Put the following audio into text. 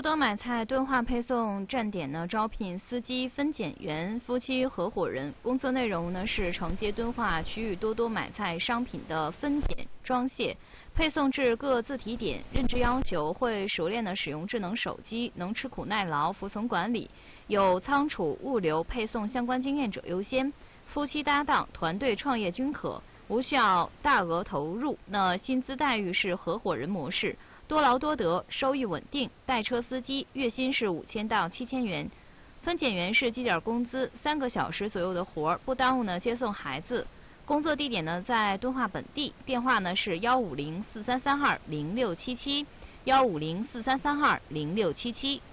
多买菜敦化配送站点呢，招聘司机、分拣员、夫妻合伙人。工作内容呢是承接敦化区域多多买菜商品的分拣、装卸、配送至各自提点。任职要求会熟练的使用智能手机，能吃苦耐劳，服从管理，有仓储、物流、配送相关经验者优先。夫妻搭档、团队创业均可，无需要大额投入。那薪资待遇是合伙人模式。多劳多得，收益稳定。代车司机月薪是5000到7000元，分拣员是基点工资，3个小时左右的活儿，不耽误呢接送孩子。工作地点呢在敦化本地，电话呢是15043320677，15043320677。